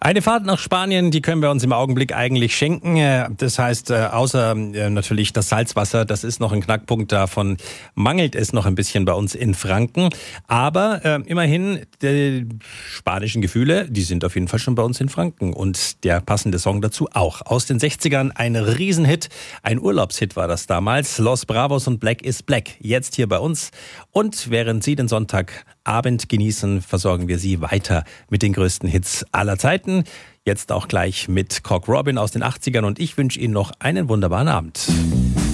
Eine Fahrt nach Spanien, die können wir uns im Augenblick eigentlich schenken. Das heißt, außer natürlich das Salzwasser, das ist noch ein Knackpunkt, davon mangelt es noch ein bisschen bei uns in Franken. Aber immerhin, die spanischen Gefühle, die sind auf jeden Fall schon bei uns in Franken. Und der passende Song dazu auch. Aus den 60ern ein Riesenhit, ein Urlaubshit war das damals. Los Bravos und Black is Black, jetzt hier bei uns. Und während Sie den Sonntagabend genießen, versorgen wir Sie weiter mit den größten Hits aller Zeiten. Jetzt auch gleich mit Cock Robin aus den 80ern und ich wünsche Ihnen noch einen wunderbaren Abend.